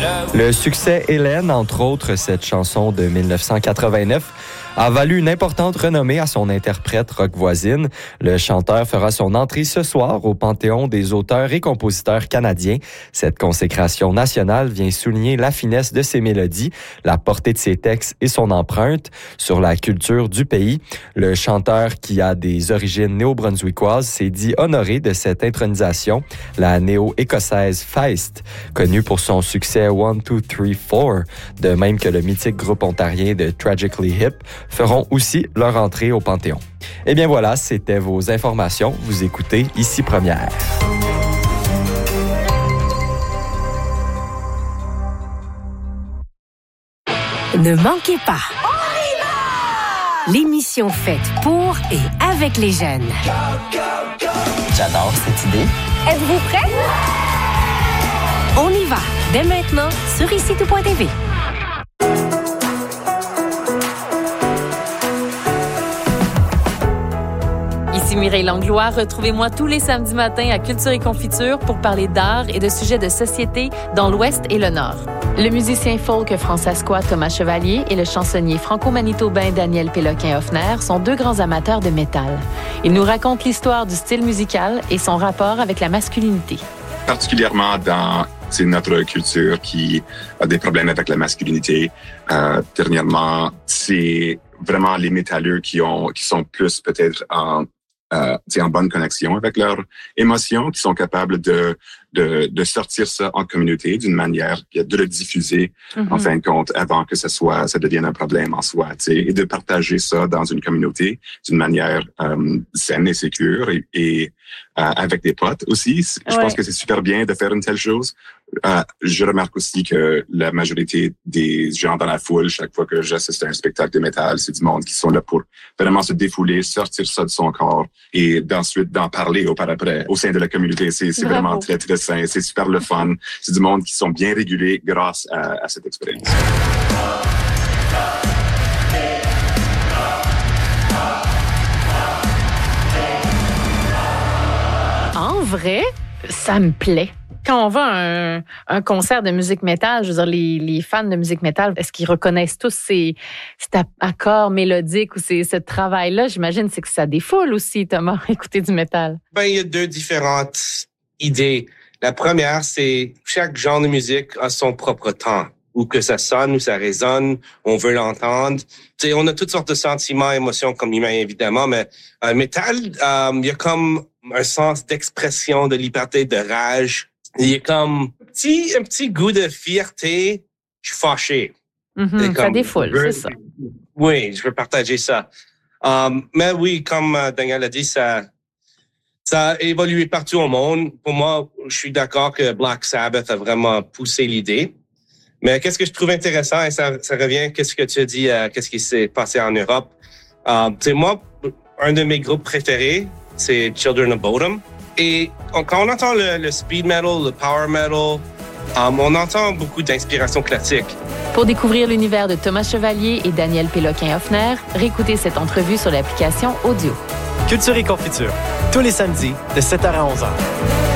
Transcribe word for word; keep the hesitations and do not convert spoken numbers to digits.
Le succès Hélène, entre autres, cette chanson de dix-neuf cent quatre-vingt-neuf, a valu une importante renommée à son interprète rock voisine. Le chanteur fera son entrée ce soir au Panthéon des auteurs et compositeurs canadiens. Cette consécration nationale vient souligner la finesse de ses mélodies, la portée de ses textes et son empreinte sur la culture du pays. Le chanteur, qui a des origines néo-brunswickoises, s'est dit honoré de cette intronisation. La néo-écossaise Feist, connue pour son succès one, two, three, four, de même que le mythique groupe ontarien de Tragically Hip, feront aussi leur entrée au Panthéon. Eh bien voilà, c'était vos informations. Vous écoutez Ici Première. Ne manquez pas. On y va! L'émission faite pour et avec les jeunes. Go, go, go! J'adore cette idée. Êtes-vous prêts? On y va, dès maintenant, sur ici tout point t v. Ici Mireille Langlois. Retrouvez-moi tous les samedis matins à Culture et Confiture pour parler d'art et de sujets de société dans l'Ouest et le Nord. Le musicien folk francescois Thomas Chevalier et le chansonnier franco-manitobain Daniel Péloquin-Hoffner sont deux grands amateurs de métal. Ils nous racontent l'histoire du style musical et son rapport avec la masculinité. Particulièrement dans c'est notre culture qui a des problèmes avec la masculinité. Euh, dernièrement, c'est vraiment les métalleux qui ont qui sont plus peut-être en euh, en bonne connexion avec leurs émotions, qui sont capables de de, de sortir ça en communauté d'une manière, de le diffuser mm-hmm. en fin de compte avant que ça soit ça devienne un problème en soi, et de partager ça dans une communauté d'une manière euh, saine et sécure et, et euh, avec des potes aussi. Je ouais. pense que c'est super bien de faire une telle chose. Euh, je remarque aussi que la majorité des gens dans la foule, chaque fois que j'assiste à un spectacle de métal, c'est du monde qui sont là pour vraiment se défouler, sortir ça de son corps et d'ensuite d'en parler au par après au sein de la communauté. C'est, c'est vraiment très, très sain. C'est super le fun. C'est du monde qui sont bien régulés grâce à, à cette expérience. En vrai, ça me plaît. Quand on va à un, un concert de musique métal, je veux dire, les, les fans de musique métal, est-ce qu'ils reconnaissent tous ces, cet accord mélodique ou ces, ce travail-là? J'imagine c'est que ça défoule aussi, Thomas, écouter du métal. Ben, il y a deux différentes idées. La première, c'est chaque genre de musique a son propre temps. Ou que ça sonne, ou ça résonne, on veut l'entendre. Tu sais, on a toutes sortes de sentiments, émotions comme humains, évidemment, mais euh, métal, euh, il y a comme un sens d'expression, de liberté, de rage. Il y a comme un petit, un petit goût de fierté. Je suis fâché. Mm-hmm, comme, ça défoule, veux, c'est ça. Oui, je veux partager ça. Um, mais oui, comme Daniel a dit, ça, ça a évolué partout au monde. Pour moi, je suis d'accord que Black Sabbath a vraiment poussé l'idée. Mais qu'est-ce que je trouve intéressant, et ça, ça revient, qu'est-ce que tu as dit, euh, qu'est-ce qui s'est passé en Europe. Euh, tu sais, moi, un de mes groupes préférés, c'est Children of Bodom. Et quand on entend le, le speed metal, le power metal, um, on entend beaucoup d'inspiration classique. Pour découvrir l'univers de Thomas Chevalier et Daniel Péloquin-Hoffner, réécoutez cette entrevue sur l'application Audio. Culture et Confiture, tous les samedis de sept heures à onze heures.